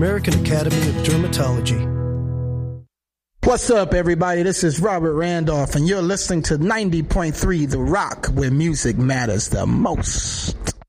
American Academy of Dermatology. What's up, everybody? This is Robert Randolph, and you're listening to 90.3 The Rock, where music matters the most.